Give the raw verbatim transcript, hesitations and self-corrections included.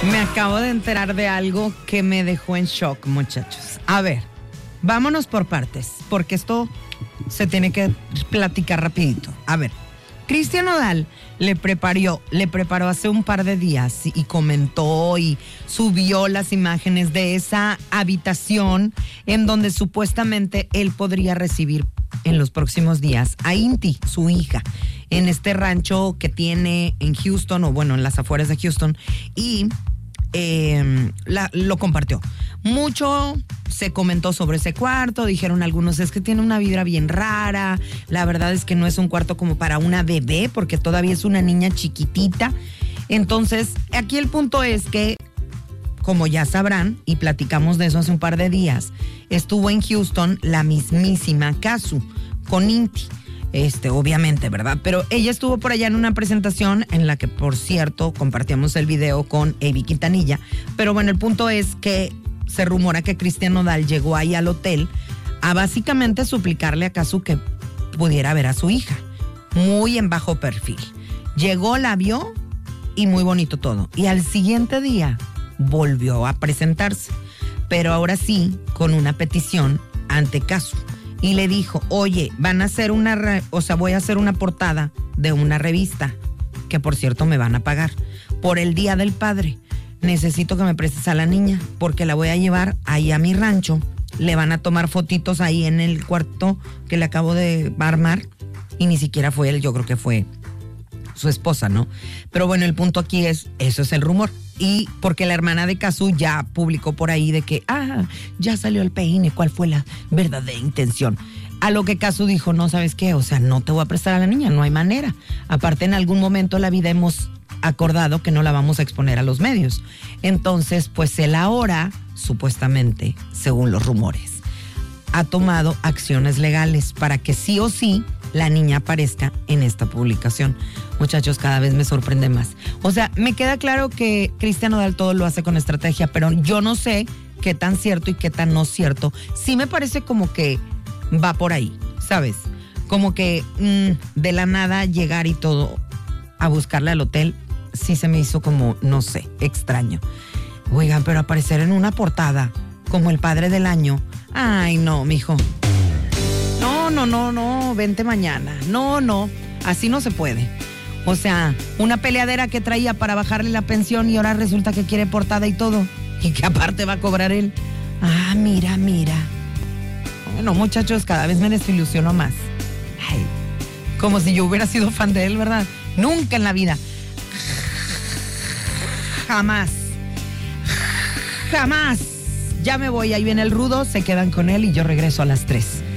Me acabo de enterar de algo que me dejó en shock, muchachos. A ver, vámonos por partes, porque esto se tiene que platicar rapidito. A ver, Cristian Nodal le preparó, le preparó hace un par de días y comentó y subió las imágenes de esa habitación en donde supuestamente él podría recibir en los próximos días a Inti, su hija, en este rancho que tiene en Houston, o bueno, en las afueras de Houston, y eh, la, lo compartió. Mucho se comentó sobre ese cuarto, dijeron algunos, es que tiene una vibra bien rara, la verdad es que no es un cuarto como para una bebé, porque todavía es una niña chiquitita. Entonces, aquí el punto es que, como ya sabrán, y platicamos de eso hace un par de días, estuvo en Houston la mismísima Casu con Inti. Este, obviamente, ¿verdad? Pero ella estuvo por allá en una presentación en la que, por cierto, compartíamos el video con Avi Quintanilla. Pero bueno, el punto es que se rumora que Cristian Nodal llegó ahí al hotel a básicamente suplicarle a Casu que pudiera ver a su hija. Muy en bajo perfil. Llegó, la vio y muy bonito todo. Y al siguiente día volvió a presentarse, pero ahora sí con una petición ante Casu. Y le dijo, oye, van a hacer una, re- o sea, voy a hacer una portada de una revista, que por cierto me van a pagar, por el Día del Padre. Necesito que me prestes a la niña, porque la voy a llevar ahí a mi rancho. Le van a tomar fotitos ahí en el cuarto que le acabo de armar. Y ni siquiera fue él, yo creo que fue su esposa, ¿no? Pero bueno, el punto aquí es, eso es el rumor. Y porque la hermana de Casu ya publicó por ahí de que, ah, ya salió el peine, ¿cuál fue la verdadera intención? A lo que Casu dijo, no, ¿sabes qué? O sea, no te voy a prestar a la niña, no hay manera. Aparte, en algún momento de la vida hemos acordado que no la vamos a exponer a los medios. Entonces, pues él ahora, supuestamente, según los rumores, ha tomado acciones legales para que sí o sí la niña aparezca en esta publicación. Muchachos, cada vez me sorprende más. O sea, me queda claro que Cristian Nodal todo lo hace con estrategia, pero yo no sé qué tan cierto y qué tan no cierto. Sí me parece como que va por ahí, ¿sabes? Como que mmm, de la nada llegar y todo a buscarle al hotel, sí se me hizo como, no sé, extraño. Oigan, pero aparecer en una portada como el padre del año, ay no, mijo. No, no, no, no, vente mañana. No, no, así no se puede. O sea, una peleadera que traía para bajarle la pensión y ahora resulta que quiere portada y todo. Y que aparte va a cobrar él. Ah, mira, mira. Bueno, muchachos, cada vez me desilusiono más. Ay, como si yo hubiera sido fan de él, ¿verdad? Nunca en la vida. Jamás. Jamás. Ya me voy, ahí viene el rudo, se quedan con él y yo regreso a las tres.